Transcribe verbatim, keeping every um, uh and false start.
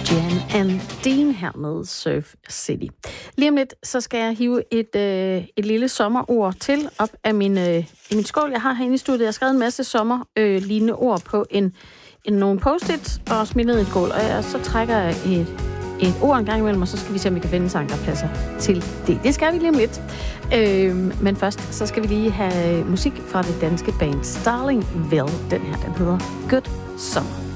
Jan and Dean her med Surf City. Lige om lidt, så skal jeg hive et, øh, et lille sommerord til op af min, øh, i min skål. Jeg har herinde i studiet. Jeg har skrevet en masse sommerlignende øh, ord på en, en, nogle post-its og smidt ned i et skål. Og jeg, så trækker jeg et, et ord en gang imellem, og så skal vi se, om vi kan finde en sang, der passer til det. Det skal vi lige om lidt. Øh, men først, så skal vi lige have musik fra det danske band Starlingville. Den her, den hedder Good Summer.